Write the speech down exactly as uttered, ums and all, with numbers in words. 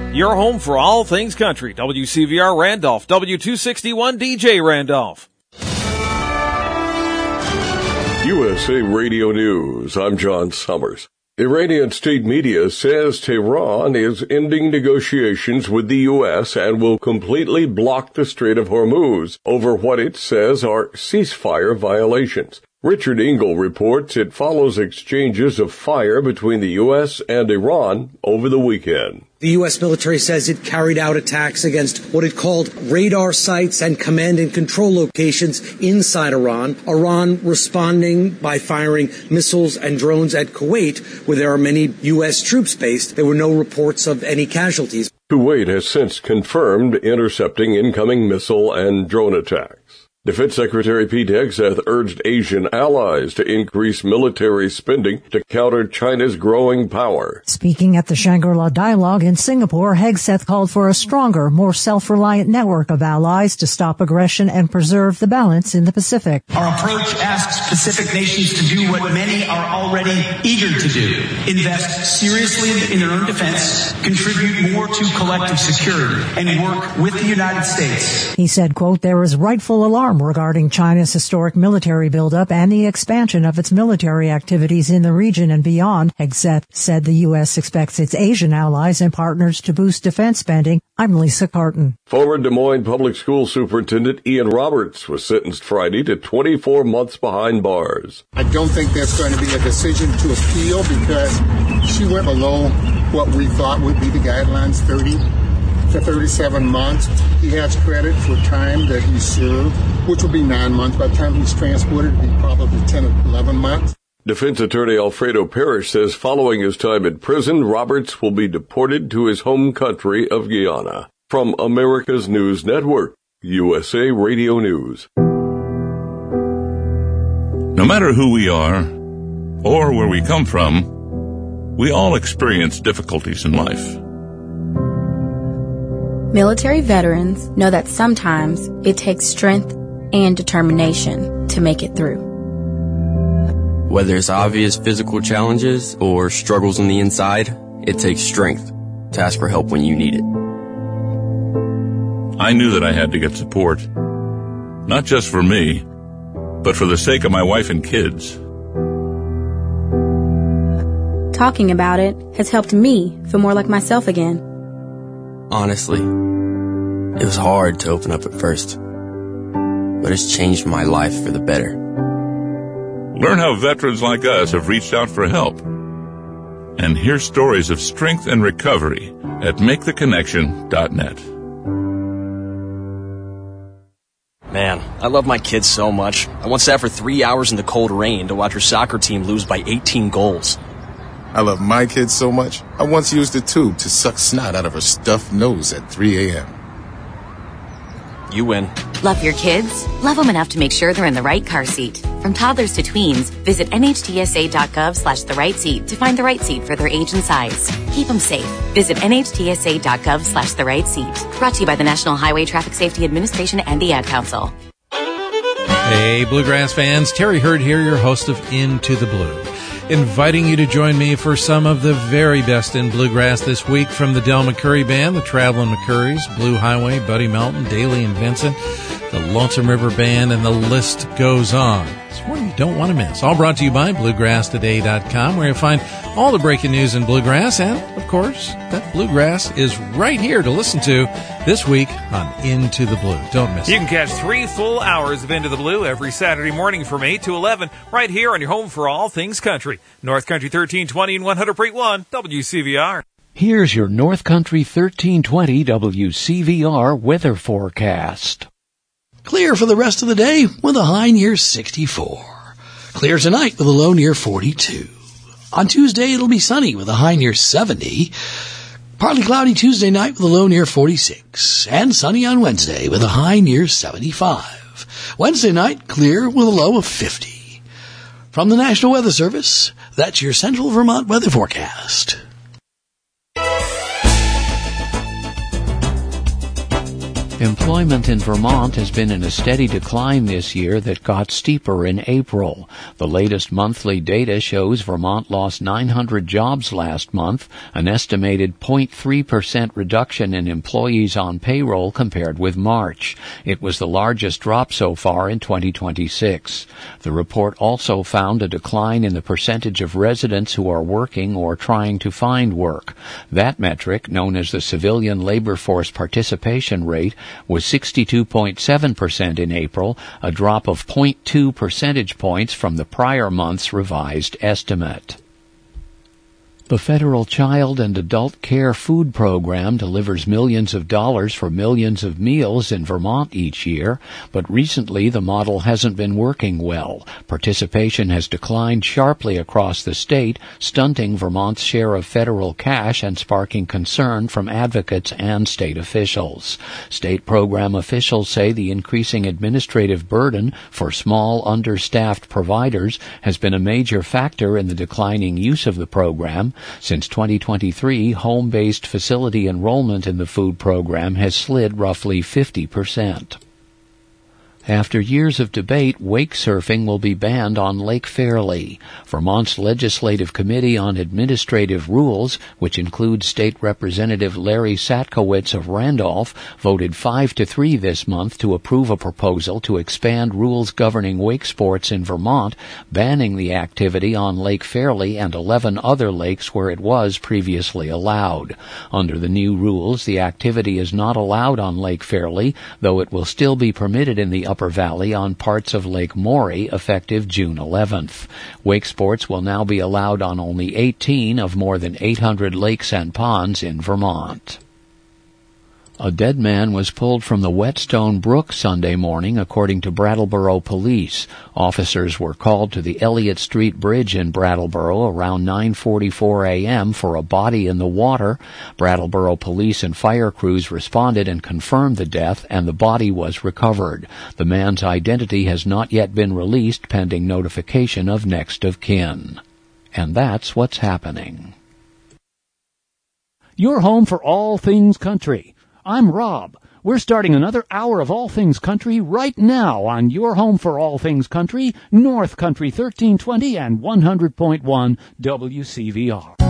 Your home for all things country. W C V R Randolph, W two sixty-one D J Randolph. U S A Radio News. I'm John Summers. Iranian state media says Tehran is ending negotiations with the U S and will completely block the Strait of Hormuz over what it says are ceasefire violations. Richard Engel reports it follows exchanges of fire between the U S and Iran over the weekend. The U S military says it carried out attacks against what it called radar sites and command and control locations inside Iran. Iran responding by firing missiles and drones at Kuwait, where there are many U S troops based. There were no reports of any casualties. Kuwait has since confirmed intercepting incoming missile and drone attacks. Defense Secretary Pete Hegseth urged Asian allies to increase military spending to counter China's growing power. Speaking at the Shangri-La Dialogue in Singapore, Hegseth called for a stronger, more self-reliant network of allies to stop aggression and preserve the balance in the Pacific. Our approach asks Pacific nations to do what many are already eager to do: invest seriously in their own defense, contribute more to collective security, and work with the United States. He said, quote, there is rightful alarm regarding China's historic military buildup and the expansion of its military activities in the region and beyond. Hegseth said the U S expects its Asian allies and partners to boost defense spending. I'm Lisa Carton. Former Des Moines Public School Superintendent Ian Roberts was sentenced Friday to twenty-four months behind bars. I don't think that's going to be a decision to appeal because she went below what we thought would be the guidelines, thirty to thirty-seven months. He has credit for time that he served, which will be nine months. By the time he's transported, it'll be probably ten or eleven months. Defense attorney Alfredo Parrish says following his time in prison, Roberts will be deported to his home country of Guyana. From America's News Network, U S A Radio News. No matter who we are or where we come from, we all experience difficulties in life. Military veterans know that sometimes it takes strength and determination to make it through. Whether it's obvious physical challenges or struggles on the inside, it takes strength to ask for help when you need it. I knew that I had to get support, not just for me, but for the sake of my wife and kids. Talking about it has helped me feel more like myself again. Honestly, it was hard to open up at first, but it's changed my life for the better. Learn how veterans like us have reached out for help, and hear stories of strength and recovery at make the connection dot net. Man, I love my kids so much. I once sat for three hours in the cold rain to watch her soccer team lose by eighteen goals. I love my kids so much, I once used a tube to suck snot out of her stuffed nose at three a.m. You win. Love your kids? Love them enough to make sure they're in the right car seat. From toddlers to tweens, visit N H T S A dot gov slash the right seat to find the right seat for their age and size. Keep them safe. Visit N H T S A dot gov slash the right seat. Brought to you by the National Highway Traffic Safety Administration and the Ad Council. Hey, Bluegrass fans. Terry Hurd here, your host of Into the Blue, inviting you to join me for some of the very best in bluegrass this week from the Del McCoury Band, the Traveling McCourys, Blue Highway, Buddy Melton, Daly and Vincent, the Lonesome River Band, and the list goes on. It's one you don't want to miss. All brought to you by bluegrass today dot com, where you'll find all the breaking news in bluegrass, and, of course, that bluegrass is right here to listen to this week on Into the Blue. Don't miss it. You can catch three full hours of Into the Blue every Saturday morning from eight to eleven right here on your home for all things country. North Country thirteen twenty and one hundred point one W C V R. Here's your North Country thirteen twenty W C V R weather forecast. Clear for the rest of the day with a high near sixty-four. Clear tonight with a low near forty-two. On Tuesday, it'll be sunny with a high near seventy. Partly cloudy Tuesday night with a low near forty-six. And sunny on Wednesday with a high near seventy-five. Wednesday night, clear with a low of fifty. From the National Weather Service, that's your Central Vermont weather forecast. Employment in Vermont has been in a steady decline this year that got steeper in April. The latest monthly data shows Vermont lost nine hundred jobs last month, an estimated zero point three percent reduction in employees on payroll compared with March. It was the largest drop so far in twenty twenty-six. The report also found a decline in the percentage of residents who are working or trying to find work. That metric, known as the Civilian Labor Force Participation Rate, was sixty-two point seven percent in April, a drop of zero point two percentage points from the prior month's revised estimate. The Federal Child and Adult Care Food Program delivers millions of dollars for millions of meals in Vermont each year, but recently the model hasn't been working well. Participation has declined sharply across the state, stunting Vermont's share of federal cash and sparking concern from advocates and state officials. State program officials say the increasing administrative burden for small, understaffed providers has been a major factor in the declining use of the program. Since twenty twenty-three, home-based facility enrollment in the food program has slid roughly fifty percent. After years of debate, wake surfing will be banned on Lake Fairley. Vermont's Legislative Committee on Administrative Rules, which includes State Representative Larry Satkowitz of Randolph, voted five to three this month to approve a proposal to expand rules governing wake sports in Vermont, banning the activity on Lake Fairley and eleven other lakes where it was previously allowed. Under the new rules, the activity is not allowed on Lake Fairley, though it will still be permitted in the Upper Valley on parts of Lake Maury effective June eleventh. Wake sports will now be allowed on only eighteen of more than eight hundred lakes and ponds in Vermont. A dead man was pulled from the Whetstone Brook Sunday morning, according to Brattleboro Police. Officers were called to the Elliott Street Bridge in Brattleboro around nine forty-four a.m. for a body in the water. Brattleboro Police and fire crews responded and confirmed the death, and the body was recovered. The man's identity has not yet been released, pending notification of next of kin. And that's what's happening. Your home for all things country. I'm Rob. We're starting another hour of All Things Country right now on your home for All Things Country, North Country thirteen twenty and one hundred point one W C V R.